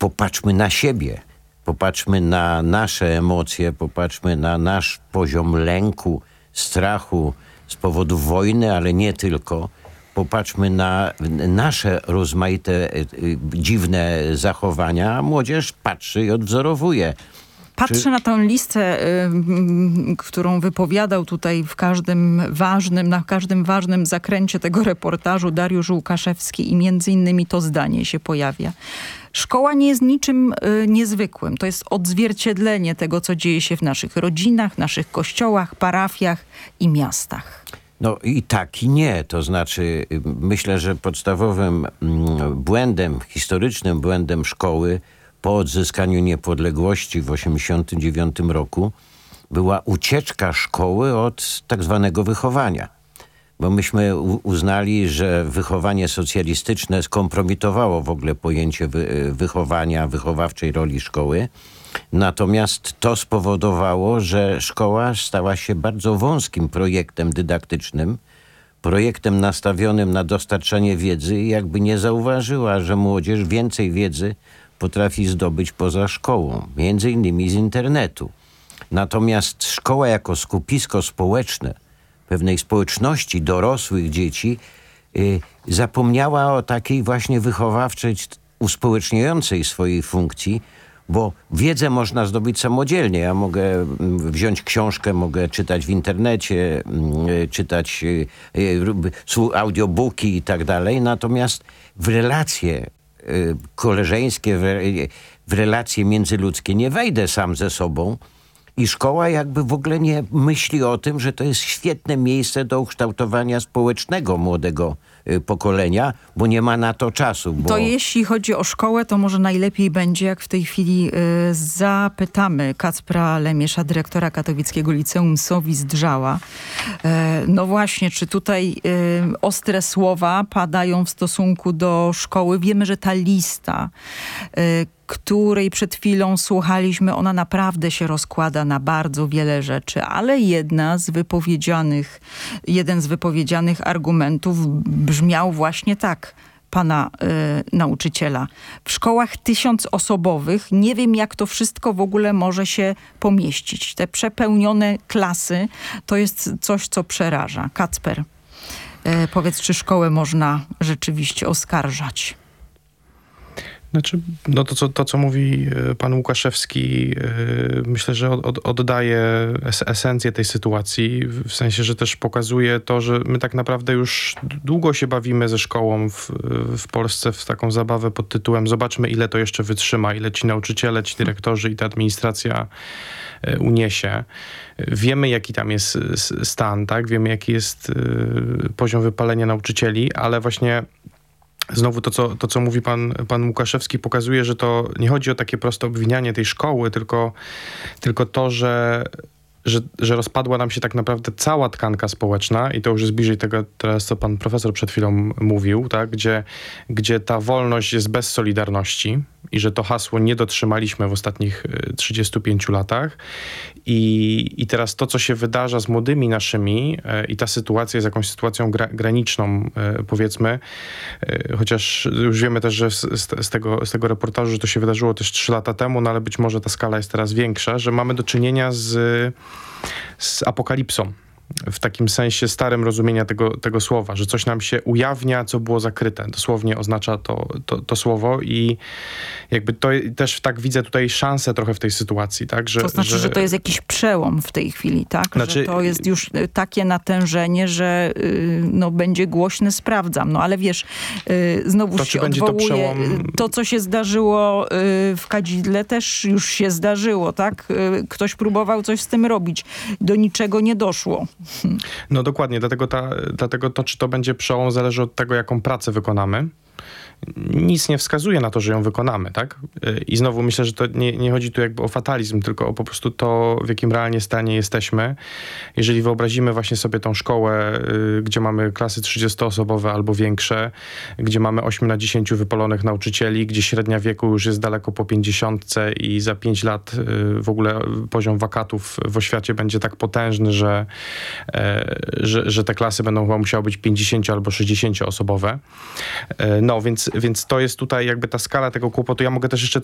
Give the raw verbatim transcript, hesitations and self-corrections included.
popatrzmy na siebie, popatrzmy na nasze emocje, popatrzmy na nasz poziom lęku, strachu z powodu wojny, ale nie tylko. Popatrzmy na nasze rozmaite, dziwne zachowania, a młodzież patrzy i odwzorowuje. Patrzę Czy... na tę listę, y, którą wypowiadał tutaj w każdym ważnym, na każdym ważnym zakręcie tego reportażu Dariusz Łukaszewski i między innymi to zdanie się pojawia. Szkoła nie jest niczym y, niezwykłym. To jest odzwierciedlenie tego, co dzieje się w naszych rodzinach, naszych kościołach, parafiach i miastach. No i tak i nie. To znaczy myślę, że podstawowym mm, błędem, historycznym błędem szkoły po odzyskaniu niepodległości w osiemdziesiątym dziewiątym roku była ucieczka szkoły od tak zwanego wychowania. Bo myśmy uznali, że wychowanie socjalistyczne skompromitowało w ogóle pojęcie wy wychowania, wychowawczej roli szkoły. Natomiast to spowodowało, że szkoła stała się bardzo wąskim projektem dydaktycznym, projektem nastawionym na dostarczanie wiedzy i jakby nie zauważyła, że młodzież więcej wiedzy potrafi zdobyć poza szkołą, między innymi z internetu. Natomiast szkoła jako skupisko społeczne pewnej społeczności dorosłych dzieci y, zapomniała o takiej właśnie wychowawczej, uspołeczniającej swojej funkcji, bo wiedzę można zdobyć samodzielnie. Ja mogę wziąć książkę, mogę czytać w internecie, y, czytać y, y, audiobooki i tak dalej. Natomiast w relacje y, koleżeńskie, w, y, w relacje międzyludzkie nie wejdę sam ze sobą. I szkoła jakby w ogóle nie myśli o tym, że to jest świetne miejsce do ukształtowania społecznego młodego y, pokolenia, bo nie ma na to czasu. Bo... To jeśli chodzi o szkołę, to może najlepiej będzie, jak w tej chwili y, zapytamy Kacpra Lemiesza, dyrektora Katowickiego Liceum Sowi-Zdrzała. Y, no właśnie, czy tutaj y, ostre słowa padają w stosunku do szkoły? Wiemy, że ta lista, y, której przed chwilą słuchaliśmy, ona naprawdę się rozkłada na bardzo wiele rzeczy, ale jedna z wypowiedzianych, jeden z wypowiedzianych argumentów brzmiał właśnie tak, pana y, nauczyciela. W szkołach tysiącosobowych nie wiem, jak to wszystko w ogóle może się pomieścić. Te przepełnione klasy to jest coś, co przeraża. Kacper, y, powiedz, czy szkołę można rzeczywiście oskarżać? Znaczy, no to, co, to, co mówi pan Łukaszewski, yy, myślę, że od, od, oddaje es, esencję tej sytuacji, w sensie, że też pokazuje to, że my tak naprawdę już długo się bawimy ze szkołą w, w Polsce w taką zabawę pod tytułem zobaczmy, ile to jeszcze wytrzyma, ile ci nauczyciele, ci dyrektorzy i ta administracja yy, uniesie. Wiemy, jaki tam jest stan, tak? Wiemy, jaki jest yy, poziom wypalenia nauczycieli, ale właśnie znowu to, co, to, co mówi pan, pan Łukaszewski, pokazuje, że to nie chodzi o takie proste obwinianie tej szkoły, tylko, tylko to, że, że, że rozpadła nam się tak naprawdę cała tkanka społeczna i to już jest bliżej tego teraz, co pan profesor przed chwilą mówił, tak? gdzie, gdzie ta wolność jest bez solidarności i że to hasło nie dotrzymaliśmy w ostatnich trzydziestu pięciu latach. I, I teraz to, co się wydarza z młodymi naszymi e, i ta sytuacja jest jakąś sytuacją gra, graniczną, e, powiedzmy, e, chociaż już wiemy też, że z, z, tego, z tego reportażu, że to się wydarzyło też trzy lata temu, no ale być może ta skala jest teraz większa, że mamy do czynienia z, z apokalipsą. W takim sensie starym rozumienia tego, tego słowa, że coś nam się ujawnia, co było zakryte. Dosłownie oznacza to, to, to słowo i jakby to też tak widzę tutaj szansę trochę w tej sytuacji, tak? Że, to znaczy, że... że to jest jakiś przełom w tej chwili, tak? Znaczy... Że to jest już takie natężenie, że yy, no, będzie głośne sprawdzam. No ale wiesz, yy, znowu to, się będzie odwołuje. To, przełom... to, co się zdarzyło yy, w Kadzidle, też już się zdarzyło, tak? Yy, ktoś próbował coś z tym robić. Do niczego nie doszło. No dokładnie, dlatego, ta, dlatego to, czy to będzie przełom, zależy od tego, jaką pracę wykonamy. Nic nie wskazuje na to, że ją wykonamy, tak? I znowu myślę, że to nie, nie chodzi tu jakby o fatalizm, tylko o po prostu to, w jakim realnie stanie jesteśmy. Jeżeli wyobrazimy właśnie sobie tą szkołę, y, gdzie mamy klasy trzydziestoosobowe albo większe, gdzie mamy osiem na dziesięć wypalonych nauczycieli, gdzie średnia wieku już jest daleko po pięćdziesiątce i za pięć lat y, w ogóle poziom wakatów w oświacie będzie tak potężny, że, y, że, że te klasy będą chyba musiały być pięćdziesięcio albo sześćdziesięcioosobowe. Y, no, więc Więc to jest tutaj jakby ta skala tego kłopotu. Ja mogę też jeszcze